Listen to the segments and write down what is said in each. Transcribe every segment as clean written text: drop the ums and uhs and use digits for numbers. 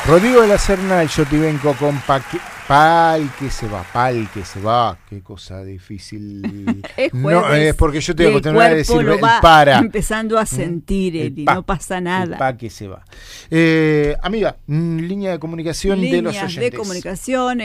Rodrigo de la Serna, el Yotibenco con Pal que se va, qué cosa difícil. Es no, es porque yo tengo que acostumbrado a decir el para. Empezando a sentir, Eli, no pasa nada. El pa que se va. Amiga, línea de comunicación de los oyentes. Líneas de comunicación,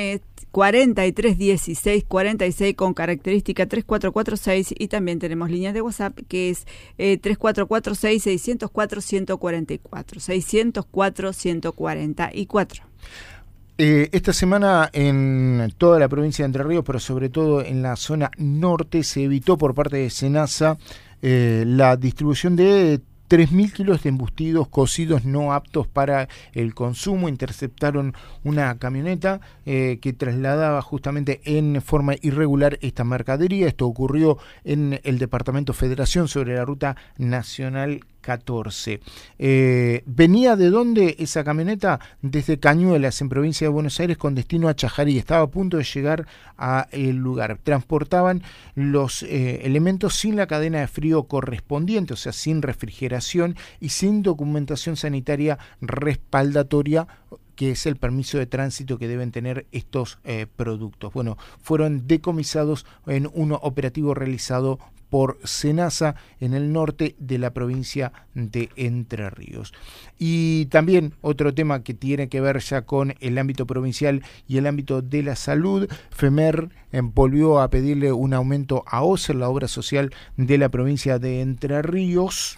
4316 46 con característica 3446 y también tenemos líneas de WhatsApp que es 3446 604 144 604 144. Esta semana en toda la provincia de Entre Ríos, pero sobre todo en la zona norte, se evitó por parte de SENASA la distribución de 3.000 kilos de embutidos cocidos no aptos para el consumo. Interceptaron una camioneta que trasladaba justamente en forma irregular esta mercadería. Esto ocurrió en el departamento Federación sobre la ruta nacional 14. ¿Venía de dónde esa camioneta? Desde Cañuelas, en provincia de Buenos Aires, con destino a Chajarí. Estaba a punto de llegar al lugar. Transportaban los elementos sin la cadena de frío correspondiente, o sea, sin refrigeración y sin documentación sanitaria respaldatoria, que es el permiso de tránsito que deben tener estos productos. Bueno, fueron decomisados en un operativo realizado por SENASA en el norte de la provincia de Entre Ríos. Y también otro tema que tiene que ver ya con el ámbito provincial y el ámbito de la salud. FEMER volvió a pedirle un aumento a OSER, la obra social de la provincia de Entre Ríos.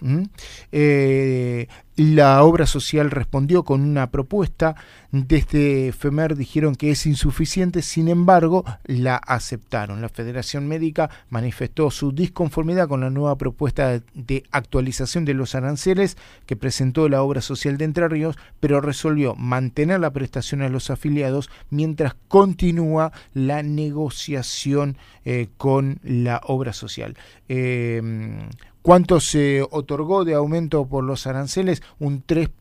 La obra social respondió con una propuesta. Desde FEMER dijeron que es insuficiente, sin embargo, la aceptaron. La Federación Médica manifestó su disconformidad con la nueva propuesta de actualización de los aranceles que presentó la obra social de Entre Ríos, pero resolvió mantener la prestación a los afiliados mientras continúa la negociación con la obra social. ¿Cuánto se otorgó de aumento por los aranceles? Un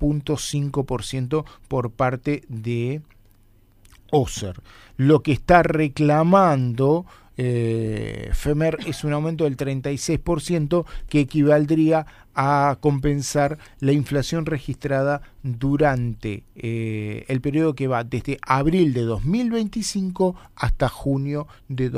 3.5% por parte de OSER. Lo que está reclamando FEMER es un aumento del 36% que equivaldría a compensar la inflación registrada durante el periodo que va desde abril de 2025 hasta junio de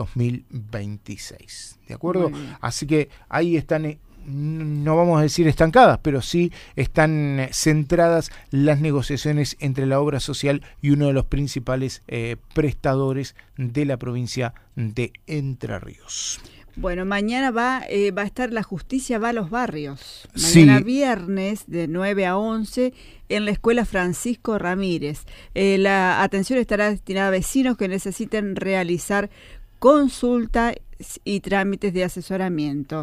2026. ¿De acuerdo? Así que ahí están, no vamos a decir estancadas, pero sí están centradas las negociaciones entre la obra social y uno de los principales prestadores de la provincia de Entre Ríos. Bueno, mañana va a estar La Justicia va a los barrios. Mañana viernes de 9 a 11 en la Escuela Francisco Ramírez. La atención estará destinada a vecinos que necesiten realizar consulta y trámites de asesoramiento.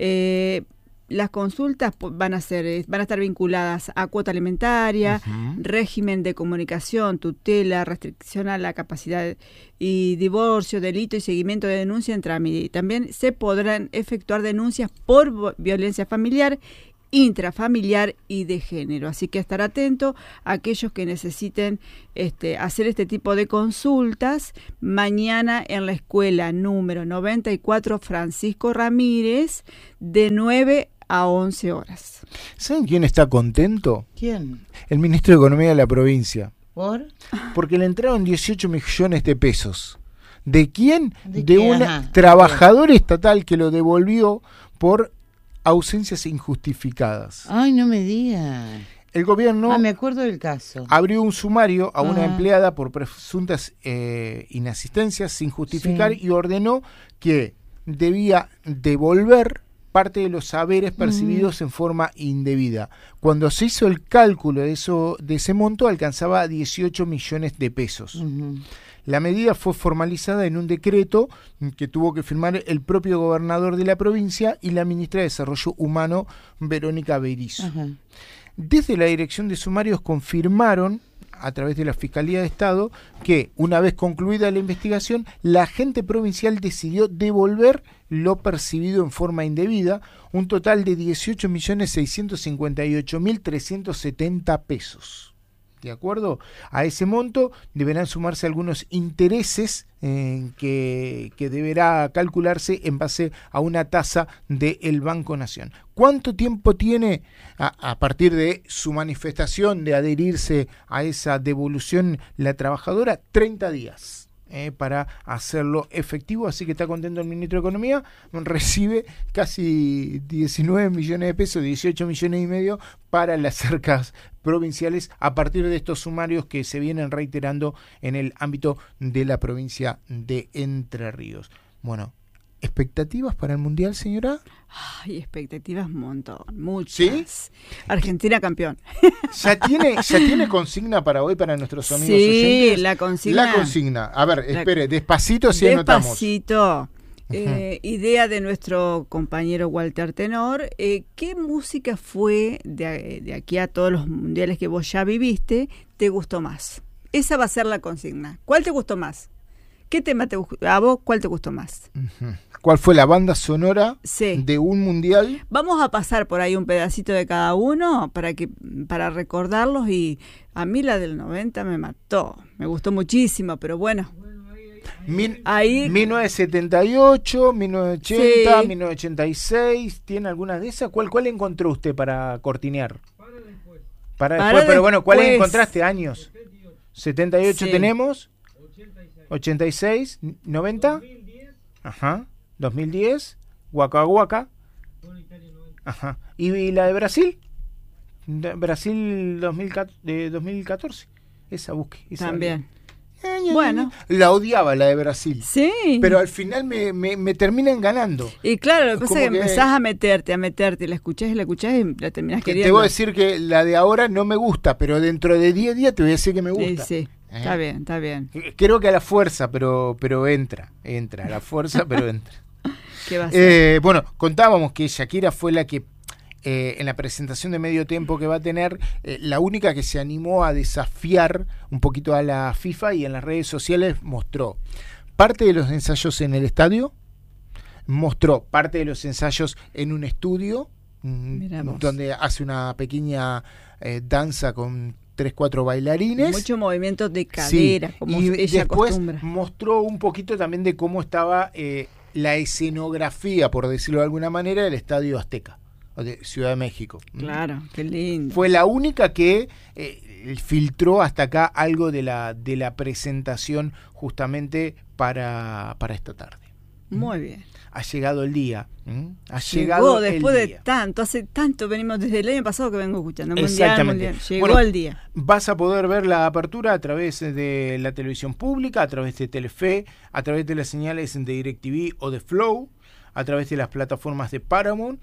Las consultas van a estar vinculadas a cuota alimentaria, régimen de comunicación, tutela, restricción a la capacidad y divorcio, delito y seguimiento de denuncia en trámite. Y también se podrán efectuar denuncias por violencia familiar, intrafamiliar y de género. Así que estar atento a aquellos que necesiten hacer este tipo de consultas. Mañana en la escuela número 94 Francisco Ramírez de 9 a 11 horas. ¿Saben quién está contento? ¿Quién? El ministro de Economía de la provincia. ¿Por? Porque le entraron 18 millones de pesos. ¿De quién? De un trabajador estatal que lo devolvió por ausencias injustificadas. Ay, no me digas. El gobierno me acuerdo del caso. Abrió un sumario a una empleada por presuntas inasistencias sin justificar y ordenó que debía devolver parte de los saberes percibidos en forma indebida. Cuando se hizo el cálculo de ese monto, alcanzaba 18 millones de pesos. La medida fue formalizada en un decreto que tuvo que firmar el propio gobernador de la provincia y la ministra de Desarrollo Humano, Verónica Berizzo. Desde la Dirección de Sumarios confirmaron, a través de la Fiscalía de Estado, que una vez concluida la investigación, la agente provincial decidió devolver lo percibido en forma indebida, un total de 18.658.370 pesos. ¿De acuerdo? A ese monto deberán sumarse algunos intereses que deberá calcularse en base a una tasa del Banco Nación. ¿Cuánto tiempo tiene a partir de su manifestación de adherirse a esa devolución la trabajadora? 30 días. Para hacerlo efectivo, así que está contento el ministro de Economía, recibe casi 19 millones de pesos, 18 millones y medio para las arcas provinciales a partir de estos sumarios que se vienen reiterando en el ámbito de la provincia de Entre Ríos. Bueno, ¿expectativas para el Mundial, señora? Ay, expectativas un montón, muchas. ¿Sí? Argentina campeón. ¿Ya tiene consigna para hoy para nuestros amigos oyentes? Sí, la consigna. La consigna. A ver, espere, despacito si anotamos. Despacito. Idea de nuestro compañero Walter Tenor. ¿Qué música fue de aquí a todos los mundiales que vos ya viviste, te gustó más? Esa va a ser la consigna. ¿Cuál te gustó más? ¿Qué tema te gustó? ¿A vos cuál te gustó más? ¿Cuál fue la banda sonora de un mundial? Vamos a pasar por ahí un pedacito de cada uno para recordarlos, y a mí la del 90 me mató. Me gustó muchísimo, pero bueno. Ahí 1978, 1980, sí. 1986, ¿tiene alguna de esas? ¿Cuál encontró usted para cortinear? Para después, después. Pero bueno, ¿cuál encontraste? Años. 78 sí. Tenemos. 86, 90. 2010. Ajá. 2010. Waka Waka. Ajá. ¿Y la de Brasil? Brasil 2014. Esa busque. Esa también. Bueno. La odiaba la de Brasil. Sí. Pero al final me terminan ganando. Y claro, lo que pasa es que empezás a meterte, y la escuchás y la terminás queriendo. Te voy a decir que la de ahora no me gusta, pero dentro de 10 días te voy a decir que me gusta. Sí. Está bien. Creo que a la fuerza, pero entra. A la fuerza, pero entra. ¿Qué va a ser? Bueno, contábamos que Shakira fue la que en la presentación de medio tiempo que va a tener, la única que se animó a desafiar un poquito a la FIFA, y en las redes sociales mostró parte de los ensayos en el estadio, mostró parte de los ensayos en un estudio, donde hace una pequeña danza con 3-4 bailarines. Mucho movimiento de cadera, sí, como y ella después acostumbra. Mostró un poquito también de cómo estaba la escenografía, por decirlo de alguna manera, del Estadio Azteca de Ciudad de México. Claro, qué lindo. Fue la única que filtró hasta acá algo de la presentación justamente para esta tarde. Muy bien. Ha llegado el día. Llegó después de tanto, hace tanto, venimos desde el año pasado que vengo escuchando. Mundial. Llegó el día. Vas a poder ver la apertura a través de la televisión pública, a través de Telefe, a través de las señales de DirecTV o de Flow, a través de las plataformas de Paramount,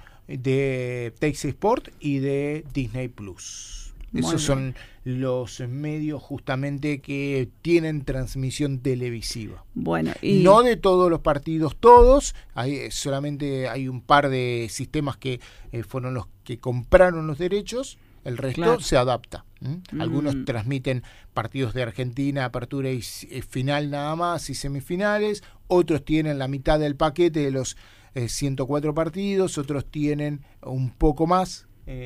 de Tex Sport y de Disney Plus. Esos son los medios justamente que tienen transmisión televisiva. Bueno, y no de todos los partidos, todos. Solamente hay un par de sistemas que fueron los que compraron los derechos. El resto se adapta. Algunos transmiten partidos de Argentina, apertura y final nada más, y semifinales. Otros tienen la mitad del paquete de los 104 partidos. Otros tienen un poco más.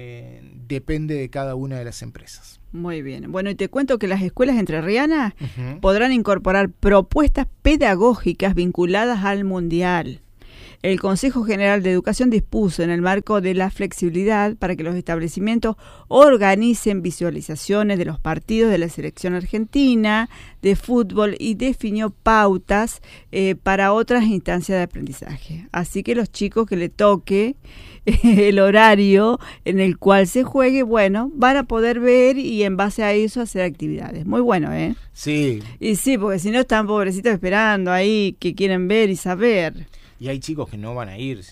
Depende de cada una de las empresas. Muy bien. Bueno, y te cuento que las escuelas entrerrianas podrán incorporar propuestas pedagógicas vinculadas al Mundial. El Consejo General de Educación dispuso en el marco de la flexibilidad para que los establecimientos organicen visualizaciones de los partidos de la selección argentina de fútbol y definió pautas para otras instancias de aprendizaje. Así que los chicos que le toque el horario en el cual se juegue, bueno, van a poder ver y en base a eso hacer actividades. Muy bueno, ¿eh? Sí. Y sí, porque si no están pobrecitos esperando ahí que quieren ver y saber. Y hay chicos que no van a ir.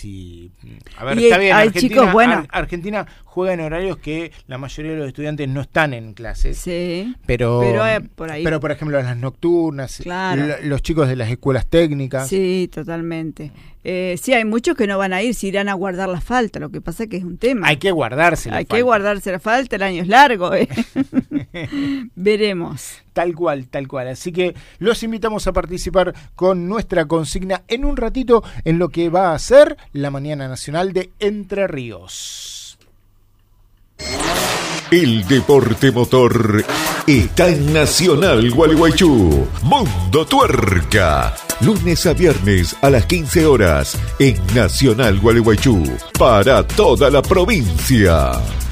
A ver, y está bien, hay Argentina, chicos, bueno. Argentina juega en horarios que la mayoría de los estudiantes no están en clases. Sí. Pero por ahí. Pero, por ejemplo, en las nocturnas, claro. Los chicos de las escuelas técnicas. Sí, totalmente. Sí, hay muchos que no van a ir, si irán a guardar la falta. Lo que pasa es que es un tema. Hay que guardarse la falta. Hay que guardarse la falta, el año es largo. Veremos. Tal cual. Así que los invitamos a participar con nuestra consigna en un ratito en lo que va a ser la Mañana Nacional de Entre Ríos. El deporte motor está en Nacional Gualeguaychú. Mundo Tuerca. Lunes a viernes a las 15 horas en Nacional Gualeguaychú. Para toda la provincia.